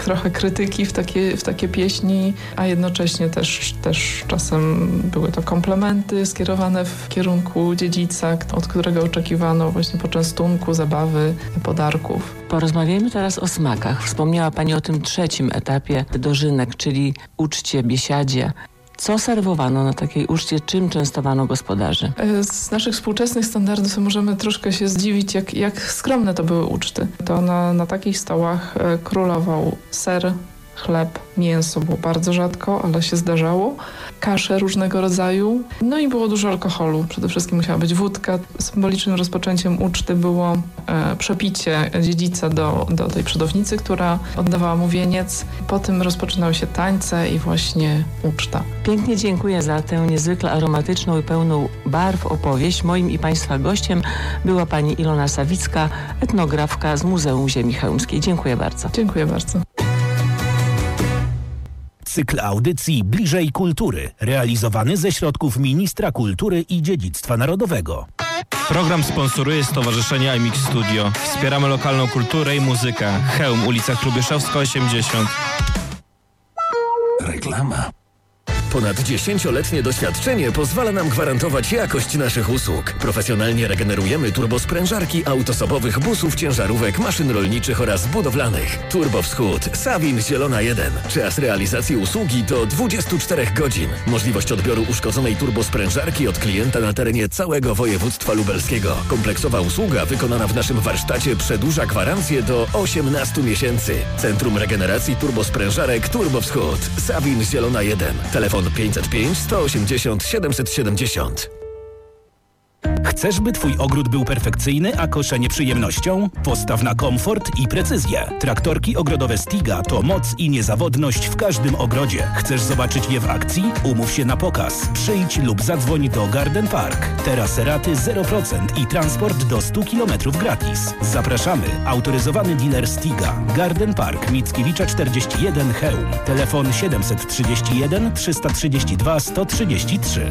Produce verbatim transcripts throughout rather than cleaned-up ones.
trochę krytyki w takie, w takie pieśni, a jednocześnie też, też czasem były to komplementy skierowane w kierunku dziedzica, od którego oczekiwano właśnie poczęstunku, zabawy, podarków. Porozmawiajmy teraz o smakach. Wspomniała Pani o tym trzecim etapie dożynek, czyli uczcie, biesiadzie. Co serwowano na takiej uczcie? Czym częstowano gospodarzy? Z naszych współczesnych standardów możemy troszkę się zdziwić, jak, jak skromne to były uczty. To na, na takich stołach królował ser, chleb, mięso było bardzo rzadko, ale się zdarzało. Kasze różnego rodzaju. No i było dużo alkoholu. Przede wszystkim musiała być wódka. Symbolicznym rozpoczęciem uczty było e, przepicie dziedzica do, do tej przodownicy, która oddawała mu wieniec. Po tym rozpoczynały się tańce i właśnie uczta. Pięknie dziękuję za tę niezwykle aromatyczną i pełną barw opowieść. Moim i Państwa gościem była Pani Ilona Sawicka, etnografka z Muzeum Ziemi Chełmskiej. Dziękuję bardzo. Dziękuję bardzo. Cykl audycji Bliżej Kultury, realizowany ze środków Ministra Kultury i Dziedzictwa Narodowego. Program sponsoruje Stowarzyszenie iMix Studio. Wspieramy lokalną kulturę i muzykę. Chełm, ulica Hrubieszowska osiemdziesiąt. Reklama. Ponad dziesięcioletnie doświadczenie pozwala nam gwarantować jakość naszych usług. Profesjonalnie regenerujemy turbosprężarki autosobowych busów, ciężarówek, maszyn rolniczych oraz budowlanych. Turbo Wschód, Sawin Zielona jeden. Czas realizacji usługi to dwadzieścia cztery godzin. Możliwość odbioru uszkodzonej turbosprężarki od klienta na terenie całego województwa lubelskiego. Kompleksowa usługa wykonana w naszym warsztacie przedłuża gwarancję do osiemnastu miesięcy. Centrum Regeneracji Turbosprężarek Turbo Wschód, Sawin Zielona jeden. Telefon pięćset pięć, sto osiemdziesiąt, siedemset siedemdziesiąt. Chcesz, by Twój ogród był perfekcyjny, a koszenie przyjemnością? Postaw na komfort i precyzję. Traktorki ogrodowe Stiga to moc i niezawodność w każdym ogrodzie. Chcesz zobaczyć je w akcji? Umów się na pokaz. Przyjdź lub zadzwoń do Garden Park. Teraz raty zero procent i transport do stu kilometrów gratis. Zapraszamy. Autoryzowany dealer Stiga. Garden Park, Mickiewicza czterdzieści jeden, Chełm. Telefon siedemset trzydzieści jeden, trzysta trzydzieści dwa, sto trzydzieści trzy.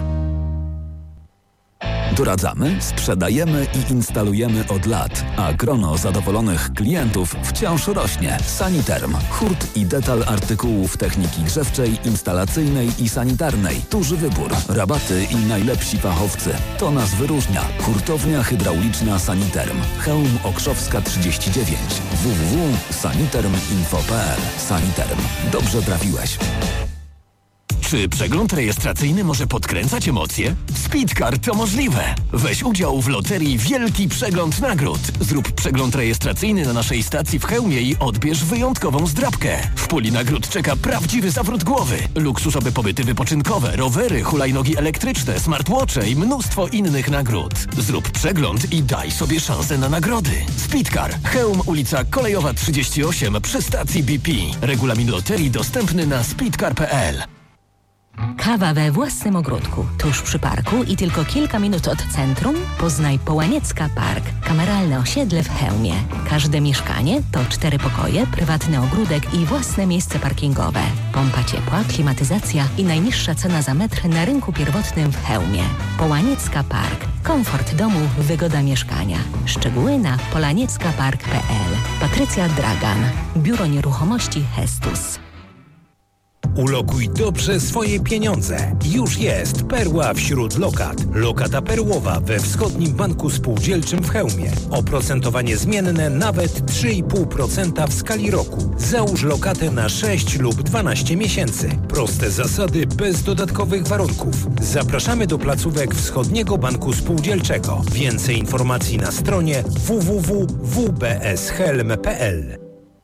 Doradzamy, sprzedajemy i instalujemy od lat, a grono zadowolonych klientów wciąż rośnie. Saniterm. Hurt i detal artykułów techniki grzewczej, instalacyjnej i sanitarnej. Duży wybór, rabaty i najlepsi fachowcy. To nas wyróżnia. Hurtownia hydrauliczna Saniterm. Chełm Okrzowska trzydzieści dziewięć. w w w kropka saniterm kropka info kropka p l. Saniterm. Dobrze trafiłeś. Czy przegląd rejestracyjny może podkręcać emocje? Speedcar to możliwe. Weź udział w loterii Wielki Przegląd Nagród. Zrób przegląd rejestracyjny na naszej stacji w Chełmie i odbierz wyjątkową zdrabkę. W puli nagród czeka prawdziwy zawrót głowy, luksusowe pobyty wypoczynkowe, rowery, hulajnogi elektryczne, smartwatche i mnóstwo innych nagród. Zrób przegląd i daj sobie szansę na nagrody. Speedcar. Chełm, ulica Kolejowa trzydzieści osiem przy stacji B P. Regulamin loterii dostępny na speedcar kropka p l. Kawa we własnym ogródku, tuż przy parku i tylko kilka minut od centrum? Poznaj Połaniecka Park, kameralne osiedle w Chełmie. Każde mieszkanie to cztery pokoje, prywatny ogródek i własne miejsce parkingowe. Pompa ciepła, klimatyzacja i najniższa cena za metr na rynku pierwotnym w Chełmie. Połaniecka Park. Komfort domu, wygoda mieszkania. Szczegóły na polaniecka park kropka p l. Patrycja Dragan. Biuro Nieruchomości Hestus. Ulokuj dobrze swoje pieniądze. Już jest perła wśród lokat. Lokata perłowa we Wschodnim Banku Spółdzielczym w Chełmie. Oprocentowanie zmienne nawet trzy i pół procent w skali roku. Załóż lokatę na sześć lub dwanaście miesięcy. Proste zasady bez dodatkowych warunków. Zapraszamy do placówek Wschodniego Banku Spółdzielczego. Więcej informacji na stronie w w w kropka w b s helm kropka p l.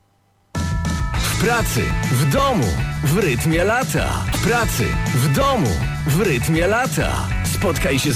W pracy, w domu, w rytmie lata. W pracy, w domu, w rytmie lata. Spotkaj się z